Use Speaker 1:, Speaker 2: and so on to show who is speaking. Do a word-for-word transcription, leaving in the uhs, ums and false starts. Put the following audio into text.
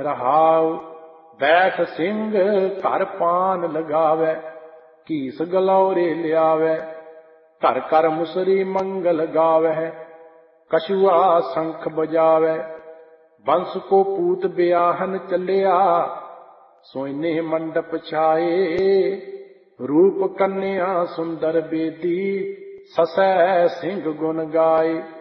Speaker 1: रहाओ। बैठ सिंह घर पान लगावे, कीस गलौरे लियावे। घर कर मुसरी मंगल गावे, कछुआ शंख बजावे। बंस को पूत ब्याहन चलिया, सोइने मंडप छाए। रूप कन्या सुंदर बेदी, ससै सिंह गुन गाए।